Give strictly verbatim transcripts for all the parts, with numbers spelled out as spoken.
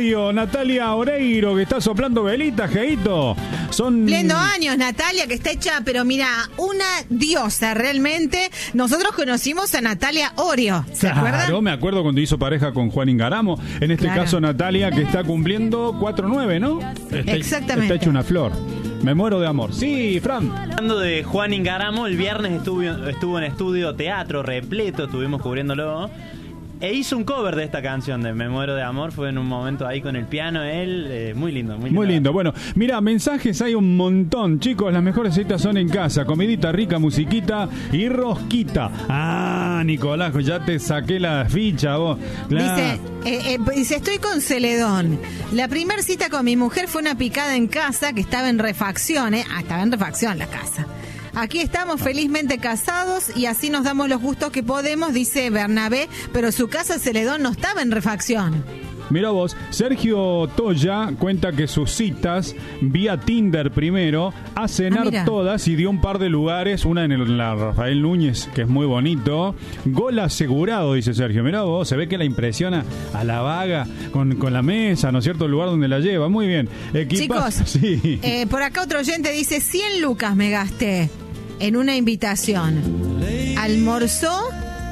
aniversario, Natalia Oreiro, que está soplando velitas, Jeito. Son... Pleno años, Natalia, que está hecha, pero mira, una diosa realmente. Nosotros conocimos a Natalia Orio, ¿se claro, acuerdan? Claro, me acuerdo cuando hizo pareja con Juan Ingaramo. En este claro. caso, Natalia, que está cumpliendo cuatro nueve, ¿no? Está, Exactamente. Está hecha una flor. Me muero de amor. Sí, Fran. Hablando de Juan Ingaramo, el viernes estuvo, estuvo en estudio teatro repleto, estuvimos cubriéndolo. E hizo un cover de esta canción de Me muero de amor. Fue en un momento ahí con el piano él, eh, muy lindo, muy lindo. Muy lindo. Bueno, mira, mensajes hay un montón. Chicos, las mejores citas son en casa. Comidita rica, musiquita y rosquita. Ah, Nicolás, ya te saqué la ficha vos. Claro. Dice, eh, eh, dice, estoy con Celedón. La primera cita con mi mujer fue una picada en casa que estaba en refacción, ¿eh? Ah, estaba en refacción la casa. Aquí estamos felizmente casados y así nos damos los gustos que podemos, dice Bernabé, pero su casa Celedón no estaba en refacción. Mira vos, Sergio Toya cuenta que sus citas vía Tinder primero, a cenar ah, todas y dio un par de lugares, una en el, la Rafael Núñez, que es muy bonito. Gol asegurado, dice Sergio. Mira vos, se ve que la impresiona a la vaga con, con la mesa, ¿no es cierto? El lugar donde la lleva. Muy bien. Equipas, chicos, sí. eh, por acá otro oyente dice, cien lucas me gasté en una invitación. Almorzó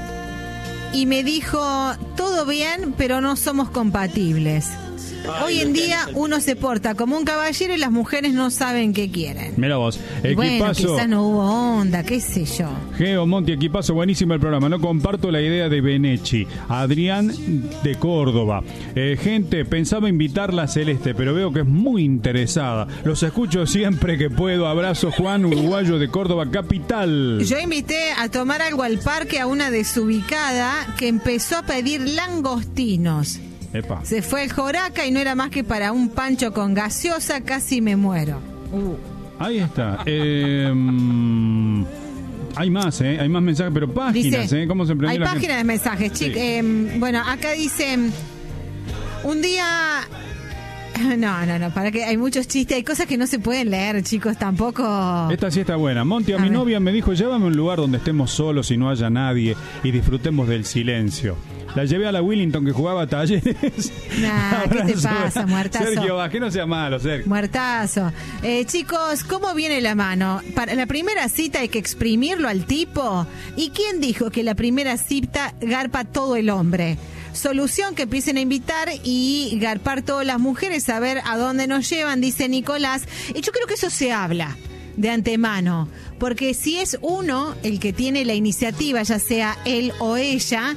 y me dijo, todo bien, pero no somos compatibles. Hoy en día uno se porta como un caballero y las mujeres no saben qué quieren. Mira vos, y bueno, equipazo. quizás no hubo onda, qué sé yo. Geo Monti, equipazo, buenísimo el programa. No comparto la idea de Benechi. Adrián de Córdoba. Eh, gente, pensaba invitarla a Celeste, pero veo que es muy interesada. Los escucho siempre que puedo. Abrazo, Juan, uruguayo de Córdoba capital. Yo invité a tomar algo al parque a una desubicada que empezó a pedir langostinos. Epa. Se fue el Joraca y no era más que para un pancho con gaseosa, casi me muero. Uh. Ahí está. Eh, hay más, ¿eh? Hay más mensajes, pero páginas, dice, ¿eh? ¿Cómo se prendió hay la páginas gente? de mensajes, chicos. Sí. Eh, bueno, acá dice, un día... No, no, no, para que hay muchos chistes, hay cosas que no se pueden leer, chicos, tampoco... Esta sí está buena. Monty, a, a mi ver. novia me dijo, llévame a un lugar donde estemos solos y no haya nadie y disfrutemos del silencio. La llevé a la Willington que jugaba a Talleres. Nah, ¿qué te pasa, muertazo? Sergio, que no sea malo, Sergio. Muertazo. Eh, chicos, ¿cómo viene la mano? Para la primera cita hay que exprimirlo al tipo. ¿Y quién dijo que la primera cita garpa todo el hombre? Solución, que empiecen a invitar y garpar todas las mujeres a ver a dónde nos llevan, dice Nicolás. Y yo creo que eso se habla de antemano, porque si es uno el que tiene la iniciativa, ya sea él o ella,